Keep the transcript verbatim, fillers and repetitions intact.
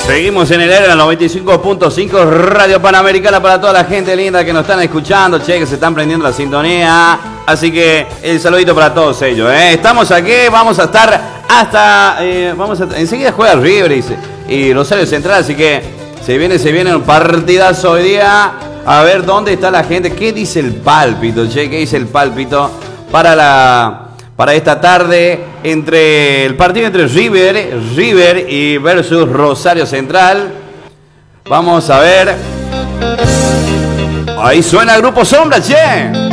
Seguimos en el aire, en la noventa y cinco punto cinco Radio Panamericana para toda la gente linda que nos están escuchando, che, que se están prendiendo la sintonía. Así que el saludito para todos ellos, ¿eh? Estamos aquí, vamos a estar hasta... Eh, vamos a, enseguida juega River y, y Rosario Central, así que se viene, se viene un partidazo hoy día. A ver dónde está la gente, qué dice el pálpito, che, qué dice el pálpito para la... para esta tarde entre el partido entre River, River y versus Rosario Central. Vamos a ver. Ahí suena el Grupo Sombra, che.